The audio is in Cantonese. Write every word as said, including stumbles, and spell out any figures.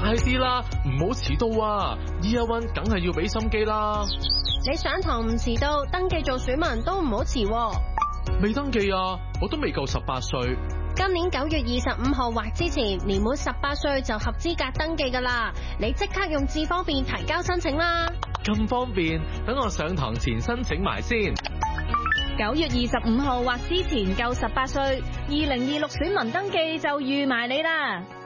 快啲啦，唔好遲到啊 ！Year One 梗係要俾心機啦。 你上堂唔遲到，登記做選民都唔好遲喎。 未登記啊，我都未夠十八歲。 今年九月二十五號或之前，年滿十八歲就合資格登記噶啦。你即刻用智方便提交申請啦。 咁方便，等我上堂前申請埋先。 九月二十五號或之前夠十八歲，二零二六選民登記就預埋你啦。